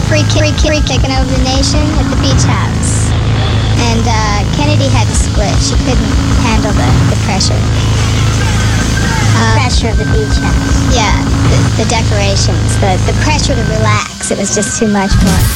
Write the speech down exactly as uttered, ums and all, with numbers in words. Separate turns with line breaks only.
free kick, free kick, taking over the nation at the beach house. And uh, Kennedy had to split. She couldn't handle the, the pressure. Uh,
Pressure of the beach house.
yeah, the, the decorations, the, the pressure to relax. It was just too much for her.